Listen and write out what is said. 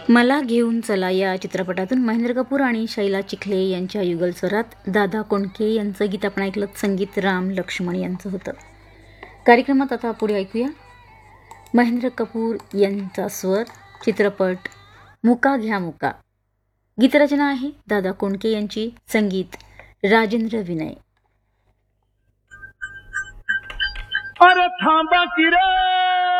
मला घेऊन चला या चित्रपटातून महेंद्र कपूर आणि शैला चिखले यांच्या युगल स्वरात दादा कोंडके यांचं गीत आपण ऐकलं. संगीत राम लक्ष्मण यांचं होतं. कार्यक्रमात आता पुढे ऐकूया महेंद्र कपूर यांचा स्वर, चित्रपट मुका घ्या मुका. गीतरचना आहे दादा कोंडके यांची, संगीत राजेंद्र विनय. अरे थांबा की रे